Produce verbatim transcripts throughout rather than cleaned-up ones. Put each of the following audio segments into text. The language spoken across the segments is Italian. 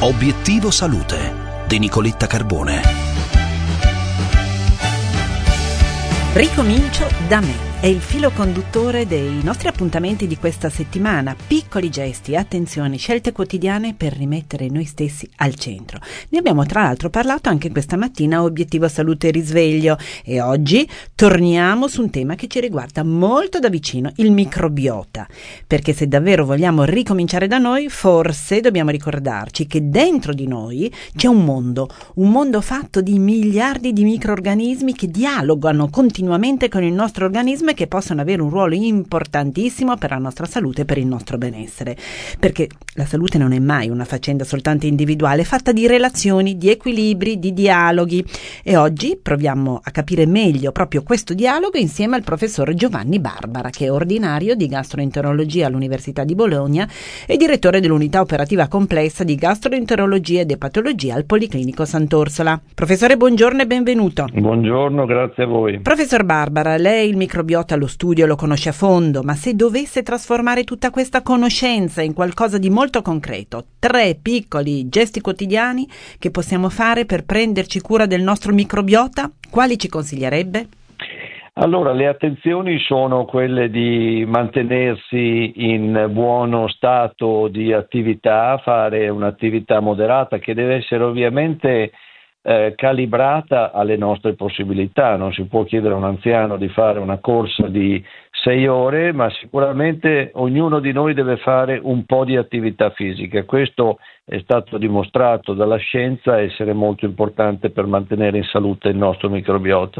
Obiettivo Salute di Nicoletta Carbone. Ricomincio da me. È il filo conduttore dei nostri appuntamenti di questa settimana. Piccoli gesti, attenzione, scelte quotidiane per rimettere noi stessi al centro. Ne abbiamo tra l'altro parlato anche questa mattina a Obiettivo Salute e Risveglio, e oggi torniamo su un tema che ci riguarda molto da vicino, il microbiota. Perché se davvero vogliamo ricominciare da noi, forse dobbiamo ricordarci che dentro di noi c'è un mondo, un mondo fatto di miliardi di microrganismi che dialogano continuamente con il nostro organismo e che possono avere un ruolo importantissimo per la nostra salute e per il nostro benessere, perché la salute non è mai una faccenda soltanto individuale, è fatta di relazioni, di equilibri, di dialoghi, e oggi proviamo a capire meglio proprio questo dialogo insieme al professor Giovanni Barbara, che è ordinario di gastroenterologia all'Università di Bologna e direttore dell'unità operativa complessa di gastroenterologia ed epatologia al Policlinico Sant'Orsola. Professore, buongiorno e benvenuto. Buongiorno, grazie a voi. Professor Barbara, lei il microbiota allo studio lo conosce a fondo, ma se dovesse trasformare tutta questa conoscenza in qualcosa di molto concreto, tre piccoli gesti quotidiani che possiamo fare per prenderci cura del nostro microbiota, quali ci consiglierebbe? Allora, le attenzioni sono quelle di mantenersi in buono stato di attività, fare un'attività moderata che deve essere ovviamente Eh, calibrata alle nostre possibilità. Non si può chiedere a un anziano di fare una corsa di sei ore, ma sicuramente ognuno di noi deve fare un po' di attività fisica. Questo è stato dimostrato dalla scienza essere molto importante per mantenere in salute il nostro microbiota.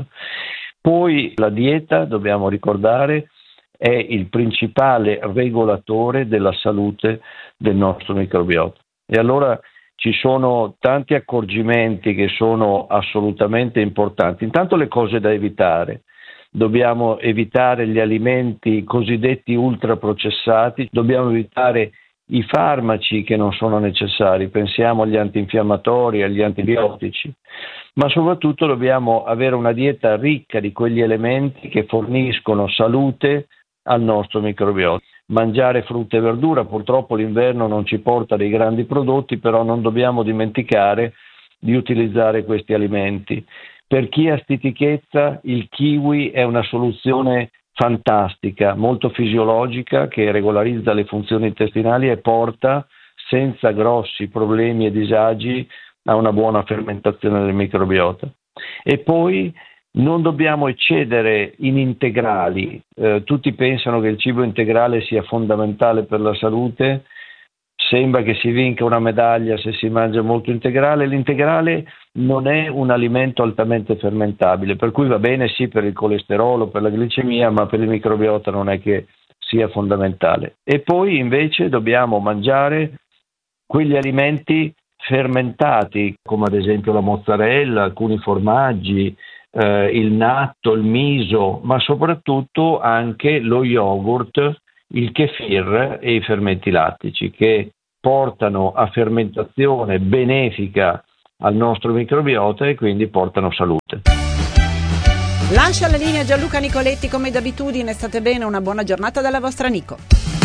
Poi la dieta, dobbiamo ricordare, è il principale regolatore della salute del nostro microbiota. E allora ci sono tanti accorgimenti che sono assolutamente importanti. Intanto le cose da evitare. Dobbiamo evitare gli alimenti cosiddetti ultraprocessati, dobbiamo evitare i farmaci che non sono necessari, pensiamo agli antinfiammatori, agli antibiotici, ma soprattutto dobbiamo avere una dieta ricca di quegli elementi che forniscono salute al nostro microbiota. Mangiare frutta e verdura, purtroppo l'inverno non ci porta dei grandi prodotti, però non dobbiamo dimenticare di utilizzare questi alimenti. Per chi ha stitichezza, il kiwi è una soluzione fantastica, molto fisiologica, che regolarizza le funzioni intestinali e porta senza grossi problemi e disagi a una buona fermentazione del microbiota. E poi non dobbiamo eccedere in integrali. Eh, tutti pensano che il cibo integrale sia fondamentale per la salute, sembra che si vinca una medaglia se si mangia molto integrale. L'integrale non è un alimento altamente fermentabile, per cui va bene sì per il colesterolo, per la glicemia, ma per il microbiota non è che sia fondamentale. E poi invece dobbiamo mangiare quegli alimenti fermentati, come ad esempio la mozzarella, alcuni formaggi, Eh, il natto, il miso, ma soprattutto anche lo yogurt, il kefir e i fermenti lattici, che portano a fermentazione benefica al nostro microbiota e quindi portano salute. Lascia la linea Gianluca Nicoletti come d'abitudine. State bene, una buona giornata dalla vostra Nico.